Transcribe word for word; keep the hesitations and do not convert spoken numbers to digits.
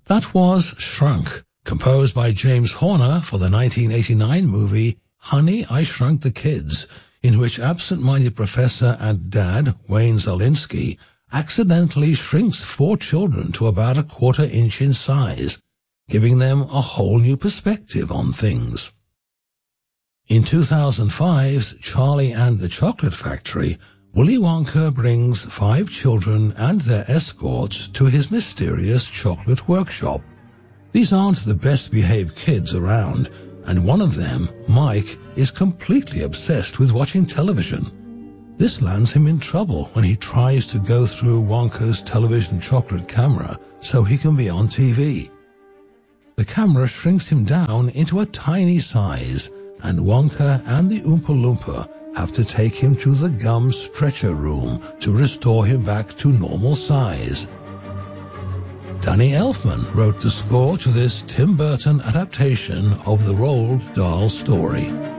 That was Shrunk, composed by James Horner for the nineteen eighty-nine movie Honey, I Shrunk the Kids, in which absent-minded professor and dad, Wayne Szalinski, accidentally shrinks four children to about a quarter inch in size, giving them a whole new perspective on things. In two thousand five's Charlie and the Chocolate Factory, Willy Wonka brings five children and their escorts to his mysterious chocolate workshop. These aren't the best-behaved kids around, and one of them, Mike, is completely obsessed with watching television. This lands him in trouble when he tries to go through Wonka's television chocolate camera so he can be on T V. The camera shrinks him down into a tiny size, and Wonka and the Oompa Loompa have to take him to the gum stretcher room to restore him back to normal size. Danny Elfman wrote the score to this Tim Burton adaptation of the Roald Dahl story.